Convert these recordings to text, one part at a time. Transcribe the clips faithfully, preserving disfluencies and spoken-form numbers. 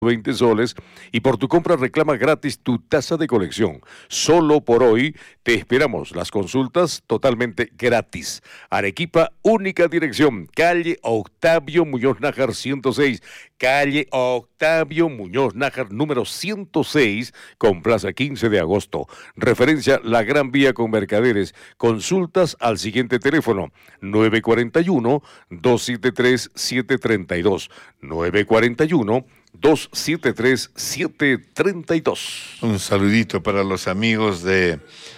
veinte soles y por tu compra reclama gratis tu taza de colección. Solo por hoy te esperamos. Las consultas totalmente gratis. Arequipa, única dirección. Calle Octavio Muñoz Nájar ciento seis. Calle Octavio Muñoz Nájar número ciento seis con Plaza quince de agosto. Referencia La Gran Vía con Mercaderes. Consultas al siguiente teléfono nueve cuatro uno, dos siete tres, siete tres dos. nueve cuatro uno, dos siete tres, siete tres dos. Un saludito para los amigos de,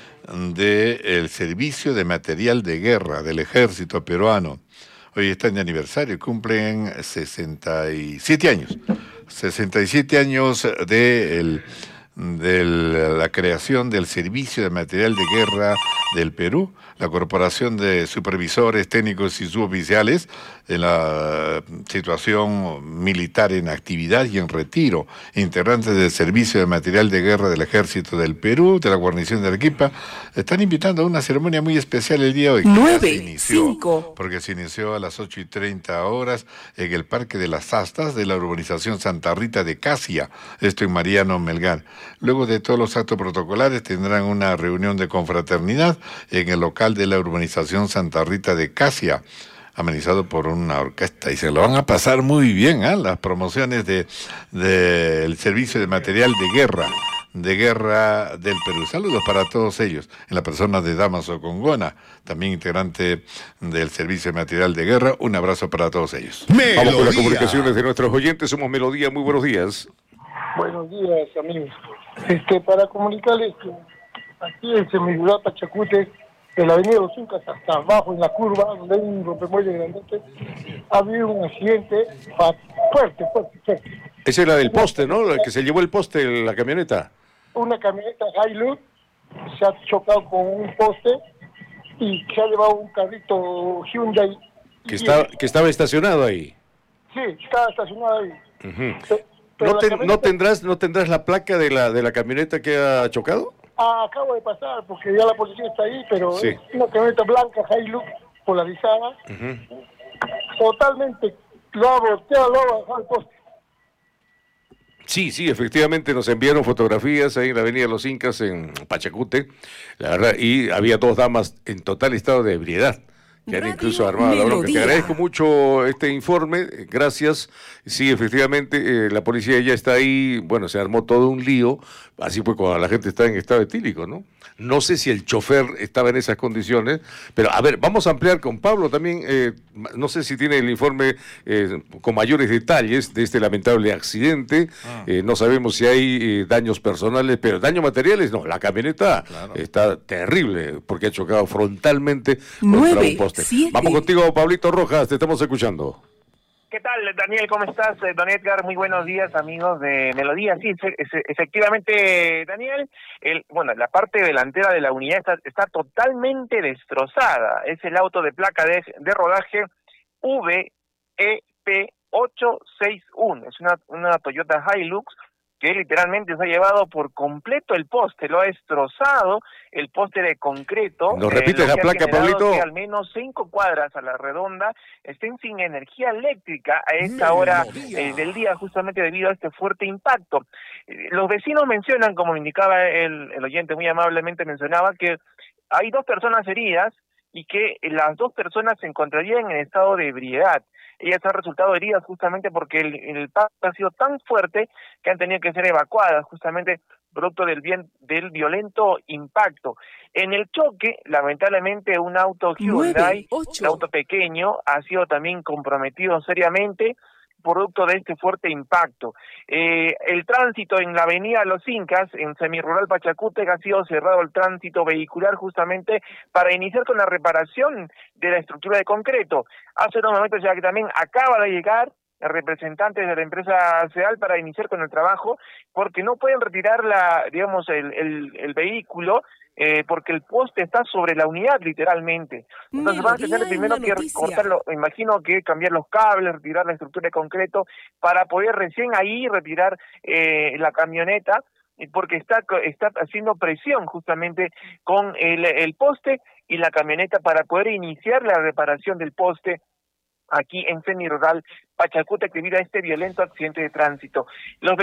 de el Servicio de Material de Guerra del Ejército Peruano. Hoy están de aniversario, cumplen sesenta y siete años. sesenta y siete años de, el, de la creación del Servicio de Material de Guerra del Perú, la Corporación de Supervisores Técnicos y Suboficiales en la situación militar en actividad y en retiro, integrantes del Servicio de Material de Guerra del Ejército del Perú, de la guarnición de Arequipa, están invitando a una ceremonia muy especial el día de hoy. nueve, cinco. Porque se inició a las ocho y treinta horas en el Parque de las Astas de la urbanización Santa Rita de Casia, esto en Mariano Melgar. Luego de todos los actos protocolares tendrán una reunión de confraternidad en el local de la urbanización Santa Rita de Casia, amenizado por una orquesta, y se lo van a pasar muy bien, ¿eh? Las promociones de del Servicio de Material de Guerra, de Guerra del Perú. Saludos para todos ellos, en la persona de Damaso Congona, también integrante del Servicio de Material de Guerra. Un abrazo para todos ellos. Melodía. Vamos con las comunicaciones de nuestros oyentes. Somos Melodía, muy buenos días. Buenos días, amigos. Este, para comunicarles que aquí en Semirural Pachacute, de la avenida Los Incas hasta abajo en la curva, donde hay un rompemuelle grandote, ha habido un accidente fuerte, fuerte, fuerte. Esa es la del poste, ¿no? La que se llevó el poste, la camioneta. Una camioneta Hilux se ha chocado con un poste y se ha llevado un carrito Hyundai. Que, está, que estaba estacionado ahí. Sí, estaba estacionado ahí. Uh-huh. Pero, pero ¿No, te, camioneta... ¿No tendrás no tendrás la placa de la de la camioneta que ha chocado? Ah, acabo de pasar porque ya la policía está ahí, pero sí. Es una camioneta blanca Hilux polarizada. Uh-huh. Totalmente lo ha volteado, lo ha bajado el poste. Sí, sí, efectivamente nos enviaron fotografías ahí en la avenida Los Incas en Pachacute, la verdad, y había dos damas en total estado de ebriedad, que han incluso armado la bronca. Te agradezco mucho este informe, gracias. Sí, efectivamente, eh, la policía ya está ahí, bueno, se armó todo un lío, así fue cuando la gente está en estado etílico, ¿no? No sé si el chofer estaba en esas condiciones, pero a ver, vamos a ampliar con Pablo también, eh, no sé si tiene el informe eh, con mayores detalles de este lamentable accidente, ah. eh, no sabemos si hay eh, daños personales, pero daños materiales, no, la camioneta claro. está terrible, porque ha chocado frontalmente contra un poste. siete. Vamos contigo, Pablito Rojas, te estamos escuchando. ¿Qué tal, Daniel? ¿Cómo estás? Don Edgar, muy buenos días, amigos de Melodía. Sí, efectivamente, Daniel, el, bueno, la parte delantera de la unidad está, está totalmente destrozada. Es el auto de placa de, de rodaje V E P ocho seis uno. Es una, una Toyota Hilux que literalmente se ha llevado por completo el poste, lo ha destrozado, el poste de concreto. ¿Nos repites eh, la placa, Pablito? Que al menos cinco cuadras a la redonda estén sin energía eléctrica a esta hora eh, del día, justamente debido a este fuerte impacto. Eh, los vecinos mencionan, como indicaba el, el oyente muy amablemente mencionaba, que hay dos personas heridas y que las dos personas se encontrarían en estado de ebriedad. Ellas han resultado heridas justamente porque el, el impacto ha sido tan fuerte que han tenido que ser evacuadas justamente producto del bien del violento impacto. En el choque, lamentablemente, un auto Hyundai, un auto pequeño, ha sido también comprometido seriamente producto de este fuerte impacto. Eh, el tránsito en la avenida Los Incas, en Semirural Pachacute, ha sido cerrado el tránsito vehicular justamente para iniciar con la reparación de la estructura de concreto. Hace unos momentos ya que también acaba de llegar representantes de la empresa CEAL para iniciar con el trabajo, porque no pueden retirar la, digamos, el, el, el vehículo, eh, porque el poste está sobre la unidad, literalmente. Entonces van a tener primero que cortarlo, me imagino que cambiar los cables, retirar la estructura de concreto, para poder recién ahí retirar eh, la camioneta, porque está está haciendo presión justamente con el, el poste y la camioneta para poder iniciar la reparación del poste aquí en semirural Pachacútec debido a este violento accidente de tránsito. Los